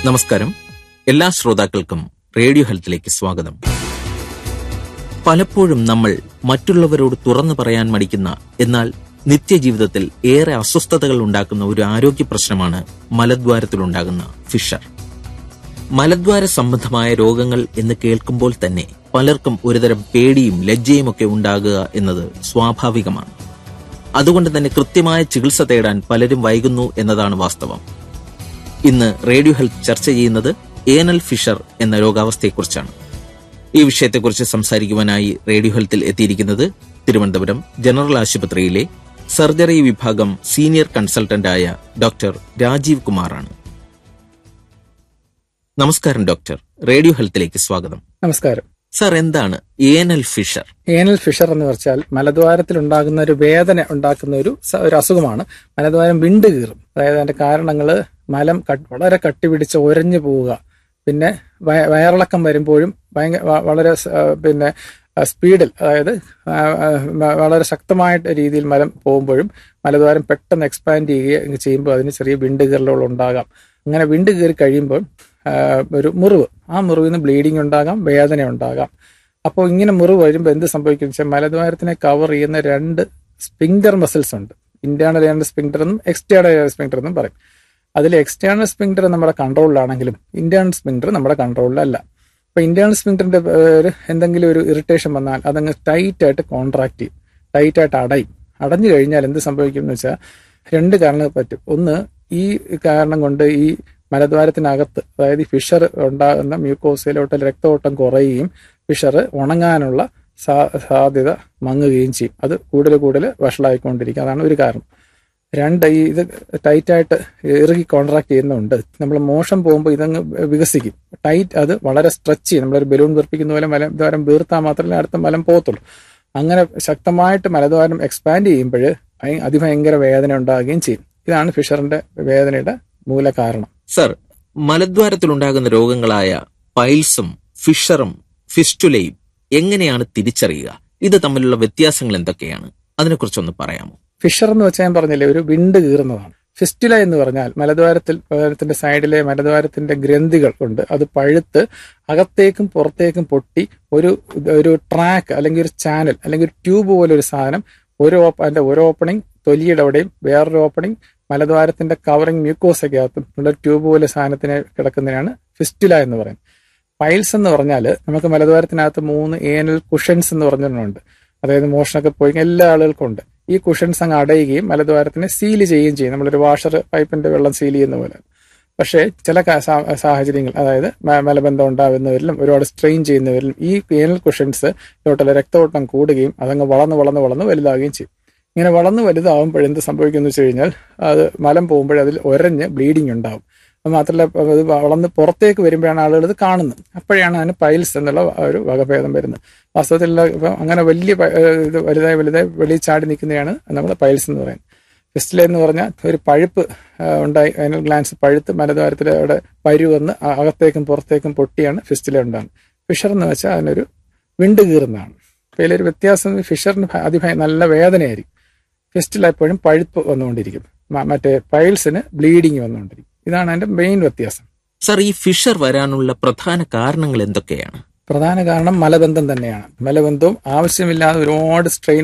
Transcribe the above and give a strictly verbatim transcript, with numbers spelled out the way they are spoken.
നമസ്കാരം. എല്ലാ ശ്രോതാക്കൾക്കും റേഡിയോ ഹെൽത്തിലേക്ക് സ്വാഗതം. പലപ്പോഴും നമ്മൾ മറ്റുള്ളവരോട് തുറന്നു പറയാൻ മടിക്കുന്ന, എന്നാൽ നിത്യജീവിതത്തിൽ ഏറെ അസ്വസ്ഥതകൾ ഉണ്ടാക്കുന്ന ഒരു ആരോഗ്യ പ്രശ്നമാണ് മലദ്വാരത്തിലുണ്ടാകുന്ന ഫിഷർ. മലദ്വാര സംബന്ധമായ രോഗങ്ങൾ എന്ന് കേൾക്കുമ്പോൾ തന്നെ പലർക്കും ഒരുതരം പേടിയും ലജ്ജയുമൊക്കെ ഉണ്ടാകുക എന്നത് സ്വാഭാവികമാണ്. അതുകൊണ്ട് തന്നെ കൃത്യമായ ചികിത്സ തേടാൻ പലരും വൈകുന്നു എന്നതാണ് വാസ്തവം. ഇന്ന് റേഡിയോ ഹെൽത്ത് ചർച്ച ചെയ്യുന്നത് ഏനൽ ഫിഷർ എന്ന രോഗാവസ്ഥയെക്കുറിച്ചാണ്. ഈ വിഷയത്തെക്കുറിച്ച് സംസാരിക്കുവാനായി റേഡിയോ ഹെൽത്തിൽ എത്തിയിരിക്കുന്നത് തിരുവനന്തപുരം ജനറൽ ആശുപത്രിയിലെ സർജറി വിഭാഗം സീനിയർ കൺസൾട്ടന്റായ ഡോക്ടർ രാജീവ് കുമാറാണ്. നമസ്കാരം ഡോക്ടർ, റേഡിയോ ഹെൽത്തിലേക്ക് സ്വാഗതം. നമസ്കാരം സർ, എന്താണ് ഏനൽ ഫിഷർ? ഏനൽ ഫിഷർ എന്ന് വെച്ചാൽ മലദ്വാരത്തിൽ ഉണ്ടാകുന്ന ഒരു വേദന ഉണ്ടാക്കുന്ന ഒരു ഒരു അസുഖമാണ്. മലദ്വാരം വിണ്ടു കീറും. അതായത് അതിന്റെ കാരണങ്ങൾ മലം വളരെ കട്ടിപിടിച്ച് ഒരഞ്ഞു പോവുക, പിന്നെ വയറിളക്കം വരുമ്പോഴും ഭയങ്കര വളരെ പിന്നെ സ്പീഡിൽ, അതായത് വളരെ ശക്തമായ രീതിയിൽ മലം പോകുമ്പോഴും മലദ്വാരം പെട്ടെന്ന് എക്സ്പാൻഡ് ചെയ്യുക ചെയ്യുമ്പോൾ അതിന് ചെറിയ വിണ്ടു കീറലുകൾ ഉണ്ടാകാം. അങ്ങനെ വിണ്ടു കീറി കഴിയുമ്പോൾ ഒരു മുറിവ്, ആ മുറിവിൽ നിന്ന് ബ്ലീഡിങ് ഉണ്ടാകാം, വേദന ഉണ്ടാകാം. അപ്പോൾ ഇങ്ങനെ മുറിവ് വരുമ്പോൾ എന്ത് സംഭവിക്കും വെച്ചാൽ മലദ്വാരത്തിനെ കവർ ചെയ്യുന്ന രണ്ട് സ്പിങ്ഡർ മസിൽസ് ഉണ്ട്. ഇന്റേണൽ ഏനൽ സ്പിങ്ഡർ എന്നും എക്സ്റ്റേണൽ ഏനൽ സ്പിങ്ഡർ എന്നും പറയും. അതിൽ എക്സ്റ്റേണൽ സ്പിങ്ഡർ നമ്മുടെ കൺട്രോളിലാണെങ്കിലും ഇന്റേണൽ സ്പിങ്ഡർ നമ്മുടെ കൺട്രോളിലല്ല. അപ്പൊ ഇന്റേണൽ സ്പിങ്ഡറിന്റെ ഒരു എന്തെങ്കിലും ഒരു ഇറിറ്റേഷൻ വന്നാൽ അതങ്ങ് ടൈറ്റ് ആയിട്ട് കോൺട്രാക്ട് ചെയ്യും, ടൈറ്റ് ആയിട്ട് അടയും. അടഞ്ഞു കഴിഞ്ഞാൽ എന്ത് സംഭവിക്കും എന്ന് വെച്ചാൽ രണ്ട് കാരണങ്ങൾ പറ്റും. ഒന്ന്, ഈ കാരണം കൊണ്ട് ഈ മലദ്വാരത്തിനകത്ത്, അതായത് ഈ ഫിഷർ ഉണ്ടാകുന്ന മ്യൂക്കോസയിലോട്ട് രക്തഓട്ടം കുറയുകയും ഫിഷർ ഉണങ്ങാനുള്ള സാധ്യത മങ്ങുകയും ചെയ്യും. അത് കൂടുതൽ കൂടുതൽ വഷളായിക്കൊണ്ടിരിക്കും. അതാണ് ഒരു കാരണം. രണ്ട്, ഈ ഇത് ടൈറ്റായിട്ട് ഇറുകി കോൺട്രാക്ട് ചെയ്യുന്നുണ്ട്. നമ്മൾ മോഷൻ പോകുമ്പോൾ ഇതങ്ങ് വികസിക്കും. ടൈറ്റ് അത് വളരെ സ്ട്രെച്ച് ചെയ്യും. നമ്മളൊരു ബലൂൺ വീർപ്പിക്കുന്ന പോലെ മലദ്വാരം വീർത്താൽ മാത്രമേ അടുത്ത മലം പോകത്തുള്ളൂ. അങ്ങനെ ശക്തമായിട്ട് മലദ്വാരം എക്സ്പാൻഡ് ചെയ്യുമ്പോൾ അതിഭയങ്കര വേദന ഉണ്ടാകുകയും ചെയ്യും. ഇതാണ് ഫിഷറിന്റെ വേദനയുടെ മൂല കാരണം. സർ, മലദ്വാരത്തിലുണ്ടാകുന്ന രോഗങ്ങളായ പൈൽസും ഫിഷറും ഫിസ്റ്റുലയും എങ്ങനെയാണ് തിരിച്ചറിയുക? ഇത് തമ്മിലുള്ള വ്യത്യാസങ്ങൾ എന്തൊക്കെയാണ്? അതിനെക്കുറിച്ചൊന്ന് പറയാമോ? ഫിഷർ എന്ന് വെച്ചാൽ ഞാൻ പറഞ്ഞില്ലേ, ഒരു വിണ്ട് കീറുന്നതാണ്. ഫിസ്റ്റുല എന്ന് പറഞ്ഞാൽ മലദ്വാരത്തിൽ മലദ്വാരത്തിന്റെ സൈഡിലെ മലദ്വാരത്തിന്റെ ഗ്രന്ഥികൾ ഉണ്ട്. അത് പഴുത്ത് അകത്തേക്കും പുറത്തേക്കും പൊട്ടി ഒരു ഒരു ട്രാക്ക് അല്ലെങ്കിൽ ഒരു ചാനൽ അല്ലെങ്കിൽ ഒരു ട്യൂബ് പോലെ ഒരു സാധനം, ഒരു അതിന്റെ ഒരു ഓപ്പണിംഗ് തൊലിയുടെ അവിടെയും വേറൊരു ഓപ്പണിംഗ് മലദ്വാരത്തിന്റെ കവറിംഗ് മ്യൂക്കോസയ്ക്കകത്തും ഉള്ള ട്യൂബ് പോലെ സാധനത്തിന് കിടക്കുന്നതിനാണ് ഫിസ്റ്റുല എന്ന് പറയുന്നത്. പൈൽസ് എന്ന് പറഞ്ഞാൽ നമുക്ക് മലദ്വാരത്തിനകത്ത് മൂന്ന് ഏനൽ കുഷൻസ് എന്ന് പറഞ്ഞിട്ടുണ്ട്. അതായത് മോഷണമൊക്കെ പോയി എല്ലാ ആളുകൾക്കും ഉണ്ട്. ഈ കുഷൻസ് അങ്ങ് അടയുകയും മലദ്വാരത്തിനെ സീൽ ചെയ്യുകയും ചെയ്യും, നമ്മളൊരു വാഷർ പൈപ്പിന്റെ വെള്ളം സീൽ ചെയ്യുന്ന പോലെ. പക്ഷേ ചില സാഹചര്യങ്ങൾ, അതായത് മലബന്ധം ഉണ്ടാകുന്നവരിലും ഒരുപാട് സ്ട്രെയിൻ ചെയ്യുന്നവരിലും ഈ ഏനൽ കുഷൻസ് ലോട്ടുള്ള രക്തഓട്ടം കൂടുകയും അതങ്ങ് വളർന്ന് വളർന്ന് വളർന്ന് വലുതാവുകയും ചെയ്യും. ഇങ്ങനെ വളർന്ന് വലുതാവുമ്പോൾ എന്ത് സംഭവിക്കുമെന്ന് വെച്ച് കഴിഞ്ഞാൽ അത് മലം പോകുമ്പോൾ അതിൽ ഒരഞ്ഞ് ബ്ലീഡിങ് ഉണ്ടാവും. അത് മാത്രമല്ല, അത് വളർന്ന് പുറത്തേക്ക് വരുമ്പോഴാണ് ആളുകൾ ഇത് കാണുന്നത്. അപ്പോഴാണ് അതിന് പൈൽസ് എന്നുള്ള ഒരു വകഭേദം വരുന്നത്. വാസ്തവത്തിൽ ഇപ്പം അങ്ങനെ വലിയ ഇത് വലുതായി വലുതായി വെളിയിൽ ചാടി നിൽക്കുന്നതാണ് നമ്മൾ പൈൽസ് എന്ന് പറയുന്നത്. ഫിസ്റ്റുല എന്ന് പറഞ്ഞാൽ ഒരു പഴുപ്പ് ഉണ്ടായി, അതിന് ഗ്ലാൻസ് പഴുത്ത് മലദ്വാരത്തിൽ അവിടെ പരു വന്ന് അകത്തേക്കും പുറത്തേക്കും പൊട്ടിയാണ് ഫിസ്റ്റുല ഉണ്ടാകുന്നത്. ഫിഷർ എന്ന് വെച്ചാൽ അതിനൊരു വിണ്ട് കീറുന്നതാണ്. അപ്പോൾ ഇതിലൊരു വ്യത്യാസം, ഫിഷറിന് അതിഭയ നല്ല വേദനയായിരിക്കും. ഫിസ്റ്റുല എപ്പോഴും പഴുപ്പ് വന്നുകൊണ്ടിരിക്കും, മറ്റേ പൈൽസിന് ബ്ലീഡിങ് വന്നുകൊണ്ടിരിക്കും. ഇതാണ് അതിന്റെ മെയിൻ വ്യത്യാസം. സർ, ഈ ഫിഷർ വരാനുള്ള പ്രധാന കാരണങ്ങൾ എന്തൊക്കെയാണ്? പ്രധാന കാരണം മലബന്ധം തന്നെയാണ്. മലബന്ധവും ആവശ്യമില്ലാതെ ഒരുപാട് സ്ട്രെയിൻ